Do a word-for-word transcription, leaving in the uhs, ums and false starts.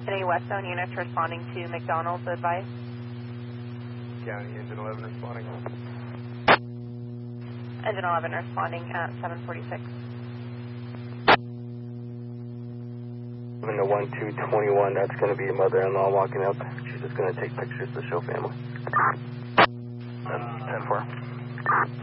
Any Westbound units responding to McDonald's advice? County, engine eleven responding. Engine eleven responding at seven forty-six. I'm in the one two twenty-one, that's going to be a mother-in-law walking up. She's just going to take pictures to show family. ten four.